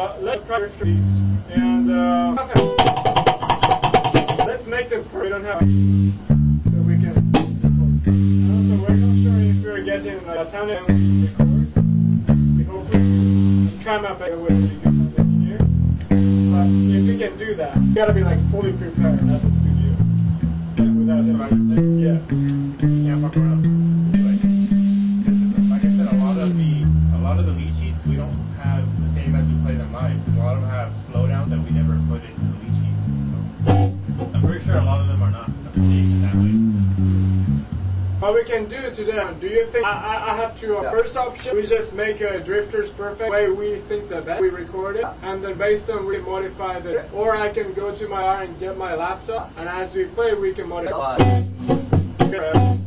But let's try Drifter Beast. And let's make them perfect. We don't have so we can. And also, we're not sure if we're getting a sound and we record. We hopefully try my best with the sound engineer. But if we can do that, we gotta be like fully prepared at the studio. Without it. Yeah. Can't fuck around. Like I said, a lot of the lead sheets we don't have the same as we play them live. Because a lot of them have slowdowns that we never put into the lead sheets. So I'm pretty sure a lot of them are not saved that way. What we can do today, do you think I have to, first option, we just make drifters perfect way we think the best, we record it, and then based on we modify the, or I can go to my car and get my laptop, and as we play we can modify.